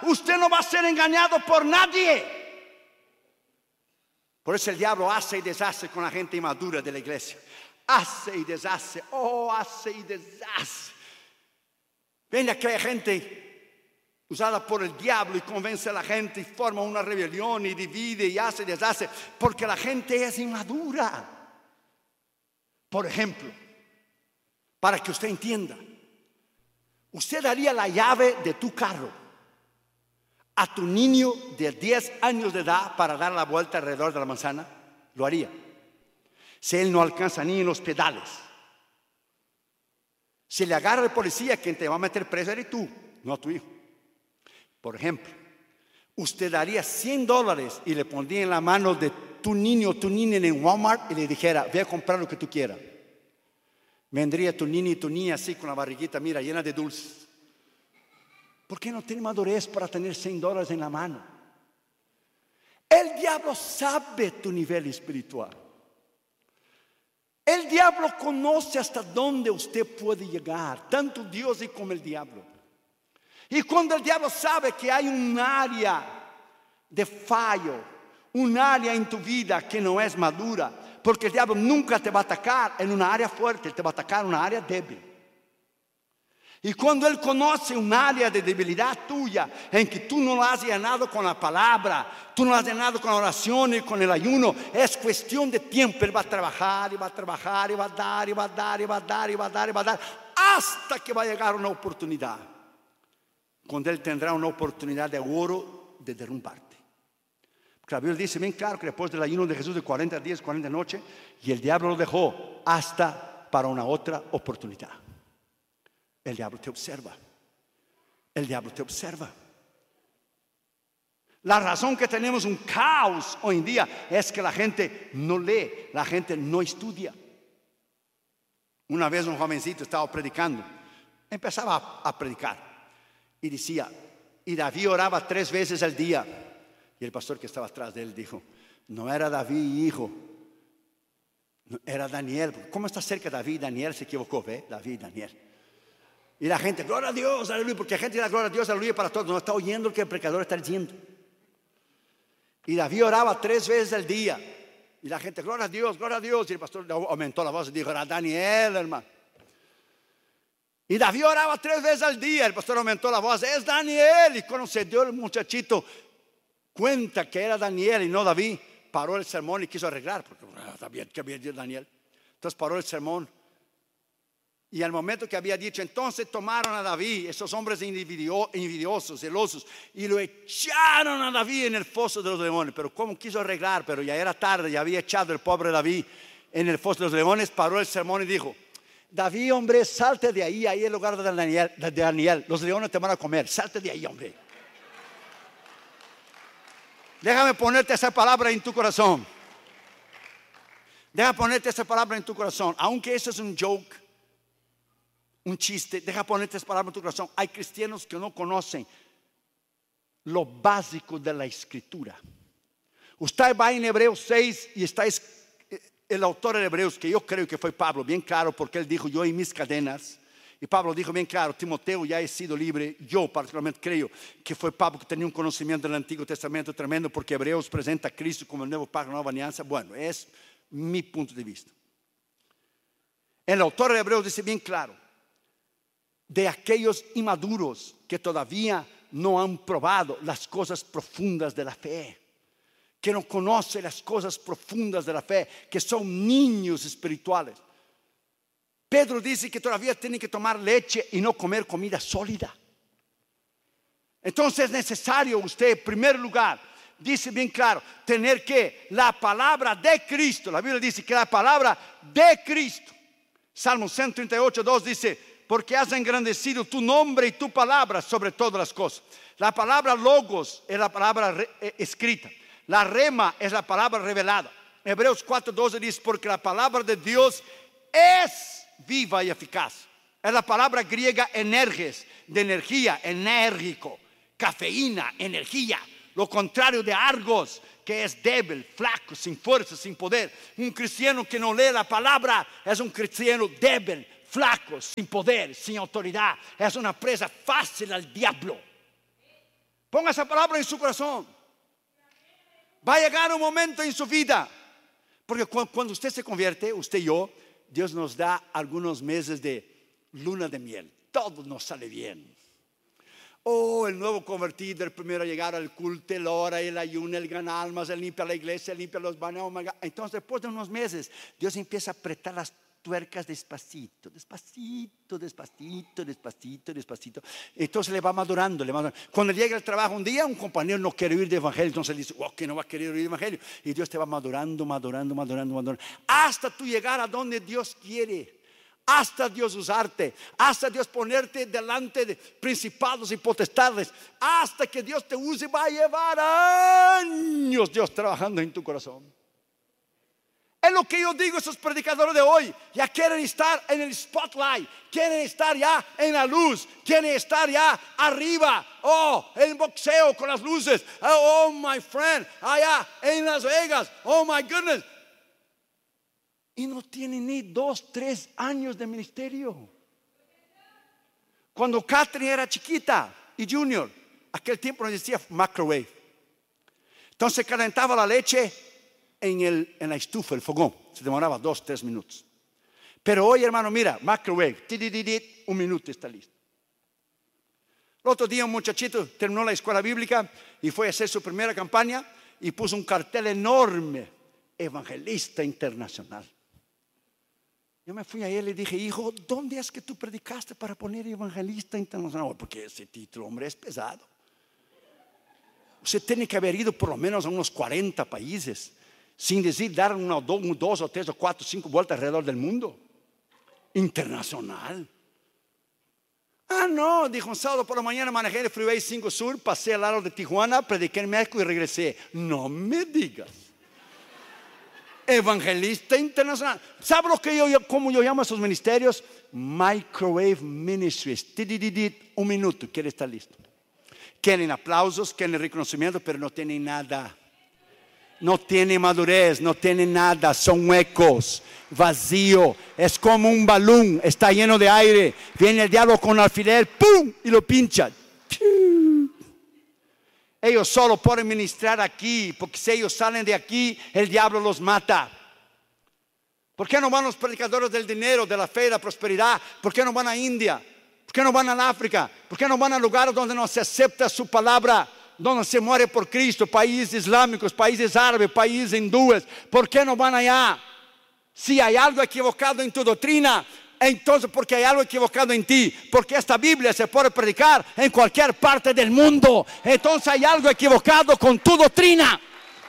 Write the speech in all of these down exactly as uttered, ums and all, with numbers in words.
Usted no va a ser engañado por nadie. Por eso el diablo hace y deshace con la gente inmadura de la iglesia. Hace y deshace, oh, hace y deshace. Viene aquella gente usada por el diablo y convence a la gente y forma una rebelión y divide y hace y deshace porque la gente es inmadura. Por ejemplo, para que usted entienda, usted daría la llave de tu carro a tu niño de diez años de edad para dar la vuelta alrededor de la manzana. Lo haría si él no alcanza ni en los pedales. Si le agarra el policía, quien te va a meter preso eres tú, no tu hijo. Por ejemplo, usted daría cien dólares y le pondría en la mano de tu niño o tu niña en Walmart y le dijera: ve a comprar lo que tú quieras. Vendría tu niño y tu niña así con la barriguita, mira, llena de dulces. ¿Por qué no tiene madurez para tener cien dólares en la mano? El diablo sabe tu nivel espiritual. El diablo conoce hasta dónde usted puede llegar, tanto Dios y como el diablo. Y cuando el diablo sabe que hay un área de fallo, un área en tu vida que no es madura, porque el diablo nunca te va a atacar en una área fuerte, te va a atacar en una área débil. Y cuando él conoce un área de debilidad tuya en que tú no la has llenado con la palabra, tú no la has llenado con la oración y con el ayuno, es cuestión de tiempo. Él va a trabajar y va a trabajar y va a dar y va a dar y va a dar y va a dar y va a dar hasta que va a llegar una oportunidad, cuando él tendrá una oportunidad de oro de derrumbarte. Porque la Biblia dice bien claro que después del ayuno de Jesús de cuarenta días, cuarenta noches, y el diablo lo dejó hasta para una otra oportunidad. El diablo te observa. El diablo te observa. La razón que tenemos un caos hoy en día es que la gente no lee, la gente no estudia. Una vez un jovencito estaba predicando, empezaba a, a predicar y decía, y David oraba tres veces al día. Y el pastor que estaba atrás de él dijo: no era David hijo, no, era Daniel. ¿Cómo está cerca David? Daniel se equivocó, ¿ve? David y Daniel. Y la gente, gloria a Dios, aleluya, porque la gente da gloria a Dios, aleluya para todos. No está oyendo lo que el predicador está diciendo. Y David oraba tres veces al día. Y la gente, gloria a Dios, gloria a Dios. Y el pastor aumentó la voz y dijo: era Daniel, hermano. Y David oraba tres veces al día. El pastor aumentó la voz: es Daniel. Y cuando se dio el muchachito cuenta que era Daniel y no David, paró el sermón y quiso arreglar, porque sabía que había dicho Daniel. Entonces paró el sermón. Y al momento que había dicho, entonces tomaron a David, esos hombres envidiosos, celosos, y lo echaron a David en el foso de los leones. Pero como quiso arreglar, pero ya era tarde, ya había echado el pobre David en el foso de los leones, paró el sermón y dijo: David, hombre, salte de ahí, ahí es el lugar de Daniel, de Daniel, los leones te van a comer, salte de ahí, hombre. Déjame ponerte esa palabra en tu corazón. Déjame ponerte esa palabra en tu corazón, aunque eso es un joke, un chiste. Deja ponerte esa palabra en tu corazón. Hay cristianos que no conocen lo básico de la escritura. Usted va en Hebreos seis y está el autor de Hebreos, que yo creo que fue Pablo, bien claro, porque él dijo: yo en mis cadenas. Y Pablo dijo bien claro: Timoteo, ya he sido libre. Yo particularmente creo que fue Pablo que tenía un conocimiento del Antiguo Testamento tremendo, porque Hebreos presenta a Cristo como el nuevo pacto, la nueva alianza. Bueno, es mi punto de vista. El autor de Hebreos dice bien claro: de aquellos inmaduros que todavía no han probado las cosas profundas de la fe, que no conocen las cosas profundas de la fe, que son niños espirituales. Pedro dice que todavía tienen que tomar leche y no comer comida sólida. Entonces es necesario usted, en primer lugar, dice bien claro, tener que la palabra de Cristo. La Biblia dice que la palabra de Cristo. Salmo ciento treinta y ocho, dos dice: porque has engrandecido tu nombre y tu palabra sobre todas las cosas. La palabra logos es la palabra re, eh, escrita. La rema es la palabra revelada. Hebreos cuatro doce dice: porque la palabra de Dios es viva y eficaz. Es la palabra griega energes, de energía, enérgico. Cafeína, energía. Lo contrario de argos, que es débil, flaco, sin fuerza, sin poder. Un cristiano que no lee la palabra es un cristiano débil, flaco, sin poder, sin autoridad. Es una presa fácil al diablo. Ponga esa palabra en su corazón. Va a llegar un momento en su vida, porque cuando usted se convierte, usted y yo, Dios nos da algunos meses de luna de miel. Todo nos sale bien. Oh, el nuevo convertido, el primero a llegar al culto, el ora, el ayuno, el gana almas, el limpia la iglesia, el limpia los baños. Oh my God. Entonces, después de unos meses, Dios empieza a apretar las tuercas despacito, despacito, despacito, despacito, despacito. Entonces le va madurando, le va madurando. Cuando llega al trabajo un día, un compañero no quiere oír de evangelio, entonces le dice, oh, que no va a querer oír de evangelio. Y Dios te va madurando, madurando, madurando, madurando, hasta tú llegar a donde Dios quiere. Hasta Dios usarte, hasta Dios ponerte delante de principados y potestades, hasta que Dios te use, va a llevar años Dios trabajando en tu corazón. Es lo que yo digo a esos predicadores de hoy. Ya quieren estar en el spotlight, quieren estar ya en la luz, quieren estar ya arriba. Oh, en boxeo con las luces. Oh, oh my friend, allá en Las Vegas. Oh my goodness. Y no tienen ni dos, tres años de ministerio. Cuando Catherine era chiquita y junior, aquel tiempo no existía microwave. Entonces calentaba la leche en, el, en la estufa, el fogón. Se demoraba dos, tres minutos. Pero hoy, hermano, mira, microwave, un minuto está listo. El otro día un muchachito terminó la escuela bíblica y fue a hacer su primera campaña y puso un cartel enorme, evangelista internacional. Yo me fui a él y dije, hijo, ¿dónde es que tú predicaste para poner evangelista internacional? Porque ese título, hombre, es pesado. Usted tiene que haber ido por lo menos a unos cuarenta países, sin decir dar una, dos, dos o tres o cuatro, cinco vueltas alrededor del mundo. Internacional. Ah, no, dijo, un sábado por la mañana manejé el Freeway cinco Sur, pasé al lado de Tijuana, prediqué en México y regresé. No me digas. Evangelista internacional. ¿Sabe lo que yo, cómo yo llamo a esos ministerios? Microwave Ministries. Un minuto, quiere estar listo. Quieren aplausos, quieren reconocimiento, pero no tienen nada. No tienen madurez, no tienen nada. Son huecos, vacío. Es como un balón, está lleno de aire. Viene el diablo con alfiler, ¡pum! Y lo pincha. Ellos solo pueden ministrar aquí, porque si ellos salen de aquí, el diablo los mata. ¿Por qué no van los predicadores del dinero, de la fe, de la prosperidad? ¿Por qué no van a India? ¿Por qué no van a África? ¿Por qué no van a lugares donde no se acepta su palabra, donde se muere por Cristo? Países islámicos, países árabes, países hindúes. ¿Por qué no van allá? Si hay algo equivocado en tu doctrina, entonces porque hay algo equivocado en ti, porque esta Biblia se puede predicar en cualquier parte del mundo. Entonces hay algo equivocado con tu doctrina.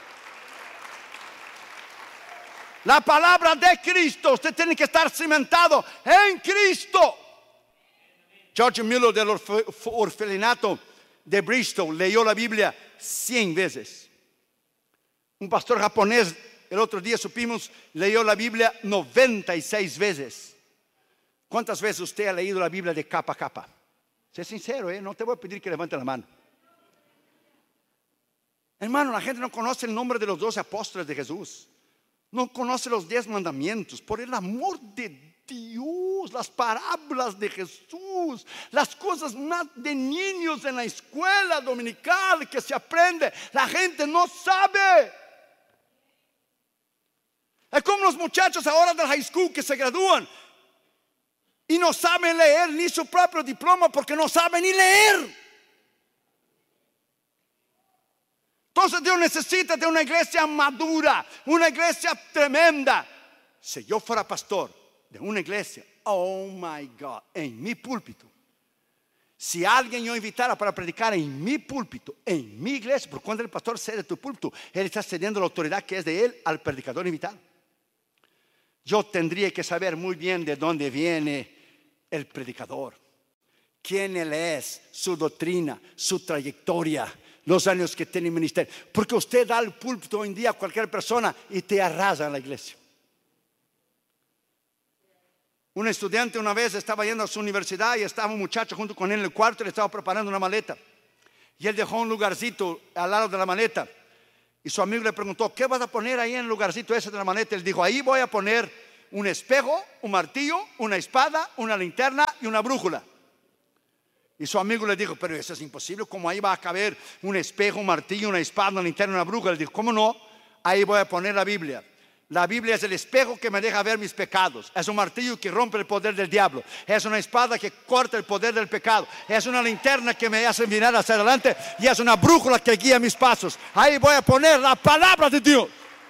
La palabra de Cristo, usted tiene que estar cimentado en Cristo. George Mueller del orfelinato de Bristol leyó la Biblia cien veces. Un pastor japonés, el otro día supimos, leyó la Biblia noventa y seis veces. ¿Cuántas veces usted ha leído la Biblia de capa a capa? Sé sincero, ¿eh? No te voy a pedir que levante la mano. Hermano, la gente no conoce el nombre de los doce apóstoles de Jesús. No conoce los diez mandamientos. Por el amor de Dios, las parábolas de Jesús, las cosas más de niños en la escuela dominical que se aprende, la gente no sabe. Es como los muchachos ahora del high school que se gradúan y no saben leer ni su propio diploma porque no saben ni leer. Entonces Dios necesita de una iglesia madura, una iglesia tremenda. Si yo fuera pastor de una iglesia, oh my God, en mi púlpito, si alguien yo invitara para predicar en mi púlpito, en mi iglesia, por cuando el pastor cede tu púlpito, él está cediendo la autoridad que es de él al predicador invitado. Yo tendría que saber muy bien de dónde viene el predicador, quién él es, su doctrina, su trayectoria, los años que tiene ministerio. Porque usted da el púlpito hoy en día a cualquier persona y te arrasa en la iglesia. Un estudiante una vez estaba yendo a su universidad y estaba un muchacho junto con él en el cuarto y le estaba preparando una maleta. Y él dejó un lugarcito al lado de la maleta. Y su amigo le preguntó, ¿qué vas a poner ahí en el lugarcito ese de la maleta? Él dijo, ahí voy a poner un espejo, un martillo, una espada, una linterna y una brújula. Y su amigo le dijo, pero eso es imposible, ¿cómo ahí va a caber un espejo, un martillo, una espada, una linterna, una bruja? Le dijo, ¿cómo no? Ahí voy a poner la Biblia. La Biblia es el espejo que me deja ver mis pecados. Es un martillo que rompe el poder del diablo. Es una espada que corta el poder del pecado. Es una linterna que me hace mirar hacia adelante. Y es una brújula que guía mis pasos. Ahí voy a poner la palabra de Dios.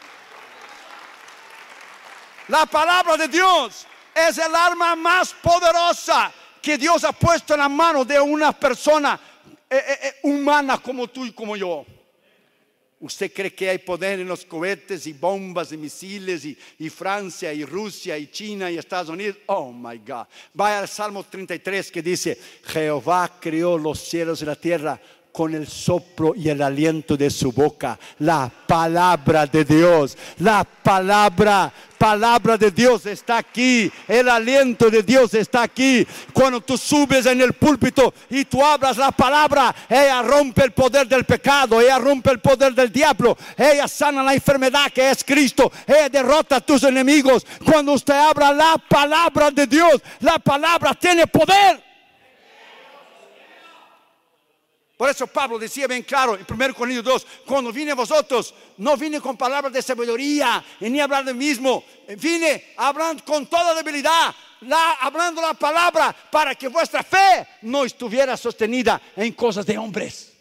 La palabra de Dios es el arma más poderosa que Dios ha puesto en la mano de una persona eh, eh, humana como tú y como yo. ¿Usted cree que hay poder en los cohetes y bombas y misiles y, y Francia y Rusia y China y Estados Unidos? Oh my God. Vaya al Salmo treinta y tres que dice: Jehová creó los cielos y la tierra con el soplo y el aliento de su boca. La palabra de Dios, la palabra, palabra de Dios está aquí. El aliento de Dios está aquí. Cuando tú subes en el púlpito y tú hablas la palabra, ella rompe el poder del pecado, ella rompe el poder del diablo, ella sana la enfermedad que es Cristo, ella derrota a tus enemigos. Cuando usted habla la palabra de Dios, la palabra tiene poder. Por eso Pablo decía bien claro en primero Corintios dos: cuando vine a vosotros, no vine con palabras de sabiduría, ni hablar de mí mismo. Vine hablando con toda debilidad, la, hablando la palabra, para que vuestra fe no estuviera sostenida en cosas de hombres.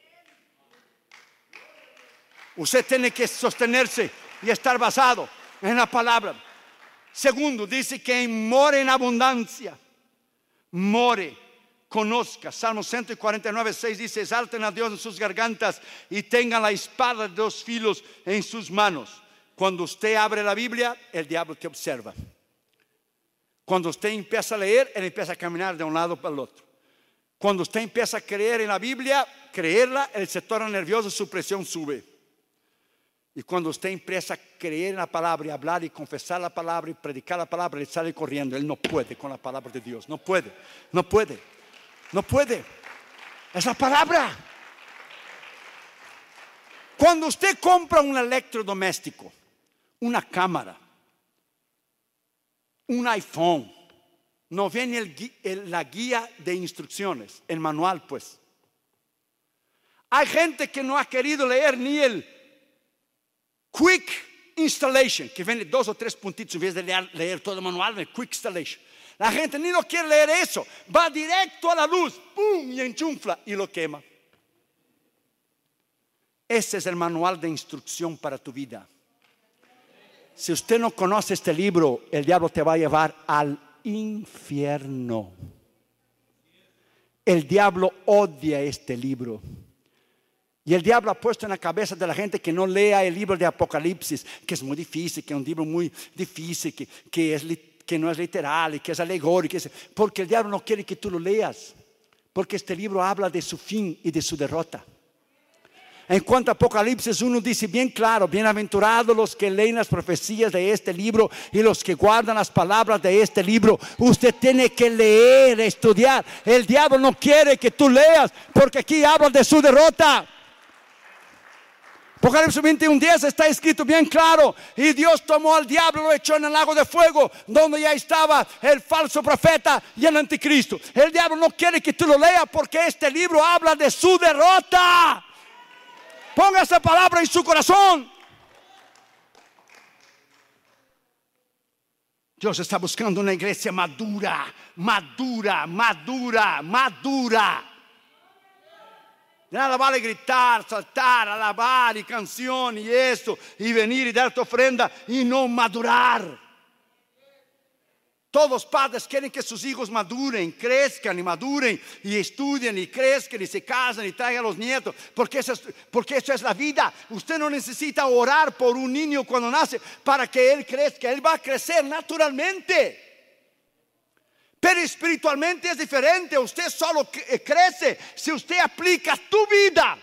Usted tiene que sostenerse y estar basado en la palabra. Segundo, dice que more en abundancia, more, conozca. Salmo ciento cuarenta y nueve, seis dice: exalten a Dios en sus gargantas y tengan la espada de dos filos en sus manos. Cuando usted abre la Biblia, el diablo te observa. Cuando usted empieza a leer, él empieza a caminar de un lado para el otro. Cuando usted empieza a creer en la Biblia, creerla, el sector nervioso, su presión sube. Y cuando usted empieza a creer en la palabra y hablar y confesar la palabra y predicar la palabra, él sale corriendo. Él no puede con la palabra de Dios. No puede, no puede. No puede. Es la palabra. Cuando usted compra un electrodoméstico, una cámara, un iPhone, no viene el, el, la guía de instrucciones, el manual pues. Hay gente que no ha querido leer ni el Quick Installation, que viene dos o tres puntitos en vez de leer, leer todo el manual, el Quick Installation. La gente ni no quiere leer eso. Va directo a la luz, ¡pum! Y enchufla y lo quema. Ese es el manual de instrucción para tu vida. Si usted no conoce este libro, el diablo te va a llevar al infierno. El diablo odia este libro. Y el diablo ha puesto en la cabeza de la gente que no lea el libro de Apocalipsis, que es muy difícil, que es un libro muy difícil, que, que es literal, que no es literal y que es alegórico, porque el diablo no quiere que tú lo leas, porque este libro habla de su fin y de su derrota. En cuanto a Apocalipsis uno dice bien claro: bienaventurados los que leen las profecías de este libro y los que guardan las palabras de este libro. Usted tiene que leer, estudiar. El diablo no quiere que tú leas, porque aquí habla de su derrota. Apocalipsis veintiuno diez está escrito bien claro: y Dios tomó al diablo y lo echó en el lago de fuego, donde ya estaba el falso profeta y el anticristo. El diablo no quiere que tú lo leas, porque este libro habla de su derrota. Ponga esa palabra en su corazón. Dios está buscando una iglesia madura, madura, madura, madura. De nada vale gritar, saltar, alabar y canción y esto, y venir y dar tu ofrenda y no madurar. Todos padres quieren que sus hijos maduren, crezcan y maduren y estudien y crezcan y se casen y traigan a los nietos, porque eso es, porque eso es la vida. Usted no necesita orar por un niño cuando nace para que él crezca. Él va a crecer naturalmente. Pero espiritualmente es diferente. Usted solo crece si usted aplica tu vida.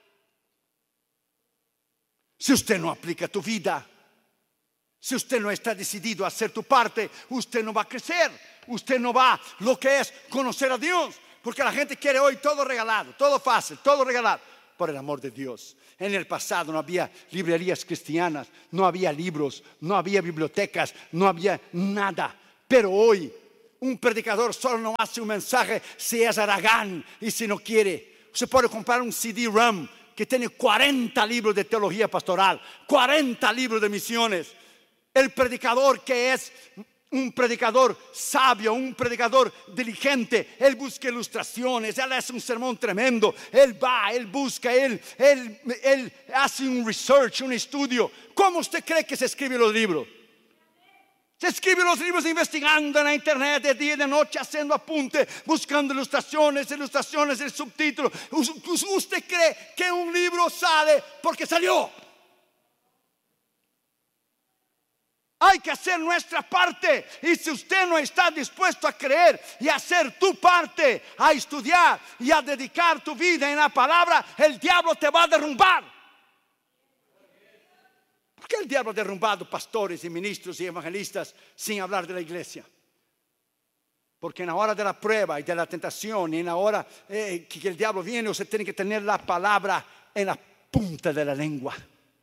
Si usted no aplica tu vida, si usted no está decidido a hacer tu parte, usted no va a crecer. Usted no va lo que es conocer a Dios. Porque la gente quiere hoy todo regalado, todo fácil, todo regalado. Por el amor de Dios. En el pasado no había librerías cristianas, no había libros, no había bibliotecas, no había nada. Pero hoy Un predicador solo no hace un mensaje si es aragán y si no quiere. Usted puede comprar un C D ROM que tiene cuarenta libros de teología pastoral, cuarenta libros de misiones. El predicador que es un predicador sabio, un predicador diligente, él busca ilustraciones, él hace un sermón tremendo, él va, él busca, él, él, él hace un research, un estudio. ¿Cómo usted cree que se escriben los libros? Se escriben los libros investigando en la internet de día y de noche, haciendo apuntes, buscando ilustraciones, ilustraciones, el subtítulo. ¿Usted cree que un libro sale porque salió? Hay que hacer nuestra parte. Y si usted no está dispuesto a creer y a hacer tu parte, a estudiar y a dedicar tu vida en la palabra, el diablo te va a derrumbar. ¿Por qué el diablo ha derrumbado pastores y ministros y evangelistas sin hablar de la iglesia? Porque en la hora de la prueba y de la tentación y en la hora eh, que el diablo viene, usted tiene que tener la palabra en la punta de la lengua.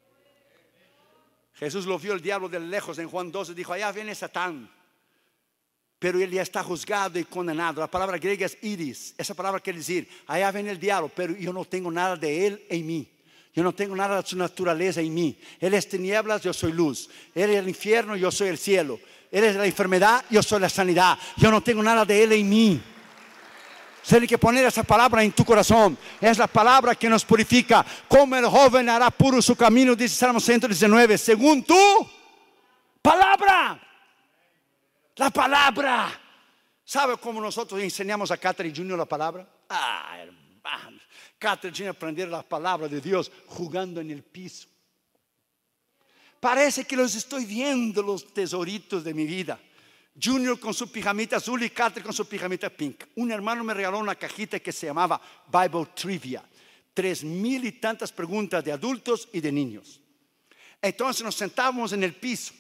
Jesús lo vio el diablo de lejos en Juan doce, dijo: allá viene Satán, pero él ya está juzgado y condenado. La palabra griega es iris. Esa palabra quiere decir: allá viene el diablo, pero yo no tengo nada de él en mí. Yo no tengo nada de su naturaleza en mí. Él es tinieblas, yo soy luz. Él es el infierno, yo soy el cielo. Él es la enfermedad, yo soy la sanidad. Yo no tengo nada de él en mí. Tiene que poner esa palabra en tu corazón. Es la palabra que nos purifica. Como el joven hará puro su camino, dice Salmo ciento diecinueve, según tu palabra. La palabra. ¿Sabe cómo nosotros enseñamos a Catherine Junior la palabra? Ah, hermano, Catherine Junior aprender la palabra de Dios jugando en el piso. Parece que los estoy viendo, los tesoritos de mi vida. Junior con su pijamita azul y Catherine con su pijamita pink. Un hermano me regaló una cajita que se llamaba Bible Trivia. Tres mil y tantas preguntas de adultos y de niños. Entonces nos sentábamos en el piso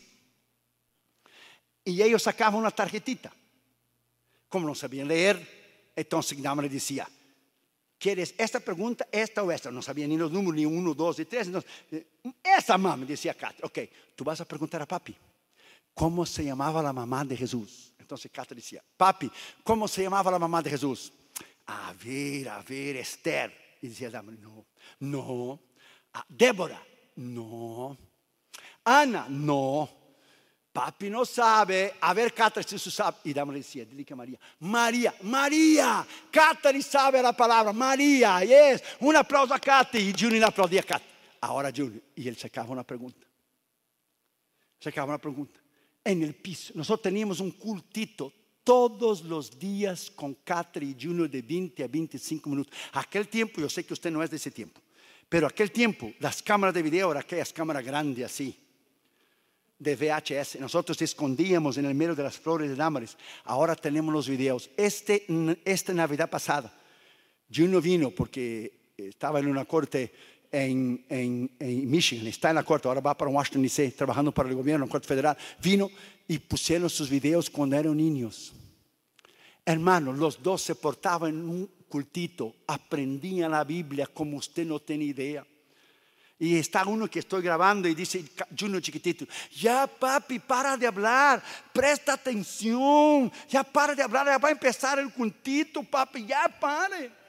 y ellos sacaban una tarjetita. Como no sabían leer, entonces nada más le decía: ¿quieres esta pregunta, esta o esta? No sabía ni los números, ni uno, dos y tres. Entonces, esa mamá, decía Catherine. Ok, tú vas a preguntar a papi: ¿cómo se llamaba la mamá de Jesús? Entonces Catherine decía: papi, ¿cómo se llamaba la mamá de Jesús? A ver, a ver, Esther. Y decía Dama: no, no. Ah, Débora: no. Ana: no. Papi no sabe. A ver, Catherine, si tú sabes. Y Dama le decía: dile que María. María, María. Catherine sabe la palabra María. Yes. Un aplauso a Catherine. Y Junior le aplaudía a Catherine. Ahora Junior. Y él sacaba una pregunta. Sacaba una pregunta. En el piso. Nosotros teníamos un cultito todos los días con Catherine y Junior de veinte a veinticinco minutos. Aquel tiempo, yo sé que usted no es de ese tiempo, pero aquel tiempo las cámaras de video eran aquellas cámaras grandes así, de V H S. Nosotros escondíamos en el medio de las flores de Damaris. Ahora tenemos los videos. Este, esta Navidad pasada Junior vino porque estaba en una corte En, en, en Michigan, está en la corte, ahora va para Washington D C, trabajando para el gobierno, la corte federal. Vino y pusieron sus videos cuando eran niños. Hermanos, los dos se portaban en un cultito, aprendían la Biblia como usted no tiene idea. Y está uno que estoy grabando y dice Junior chiquitito: ya papi, para de hablar, presta atención, ya para de hablar, ya va a empezar el cultito, papi, ya pare.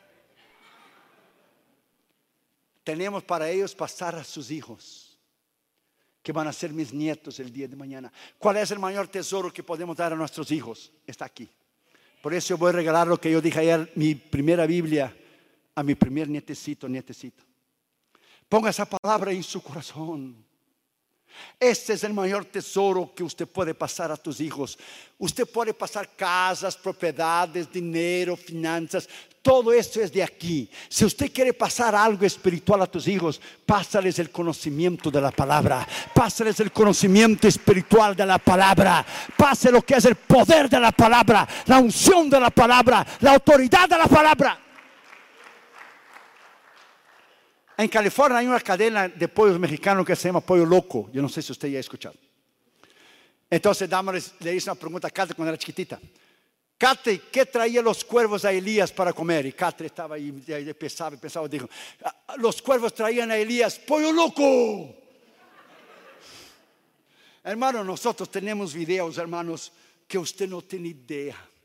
Tenemos para ellos pasar a sus hijos, que van a ser mis nietos el día de mañana. ¿Cuál es el mayor tesoro que podemos dar a nuestros hijos? Está aquí. Por eso yo voy a regalar lo que yo dije ayer, mi primera Biblia, a mi primer nietecito, nietecito. Ponga esa palabra en su corazón. Este es el mayor tesoro que usted puede pasar a tus hijos. Usted puede pasar casas, propiedades, dinero, finanzas. Todo esto es de aquí. Si usted quiere pasar algo espiritual a tus hijos, pásales el conocimiento de la palabra. Pásales el conocimiento espiritual de la palabra. Pase lo que es el poder de la palabra, la unción de la palabra, la autoridad de la palabra. En California hay una cadena de pollos mexicanos que se llama Pollo Loco. Yo no sé si usted ya ha escuchado. Entonces Damaris le hizo una pregunta a Catherine cuando era chiquitita: Catherine, ¿qué traían los cuervos a Elías para comer? Y Catherine estaba ahí, y pensaba, y pensaba, dijo: los cuervos traían a Elías pollo loco. Hermano, nosotros tenemos videos, hermanos, que usted no tiene idea.